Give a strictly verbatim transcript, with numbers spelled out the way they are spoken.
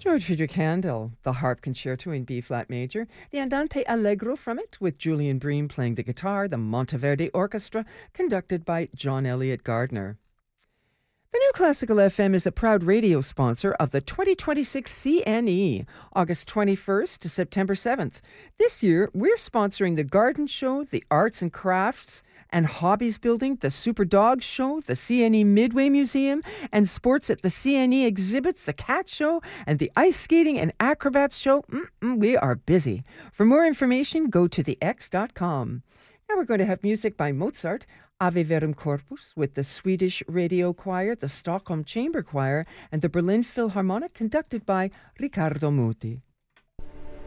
George Friedrich Handel, the Harp Concerto in B-flat major, the Andante Allegro from it, with Julian Bream playing the guitar, the Monteverdi Orchestra, conducted by John Elliott Gardner. The New Classical F M is a proud radio sponsor of the twenty twenty-six C N E, August twenty-first to September seventh. This year, we're sponsoring the Garden Show, the Arts and Crafts and Hobbies Building, the Super Dog Show, the C N E Midway Museum, and sports at the C N E exhibits, the Cat Show, and the Ice Skating and Acrobats Show. Mm-mm, we are busy. For more information, go to the x dot com. Now we're going to have music by Mozart, Ave Verum Corpus, with the Swedish Radio Choir, the Stockholm Chamber Choir, and the Berlin Philharmonic, conducted by Riccardo Muti.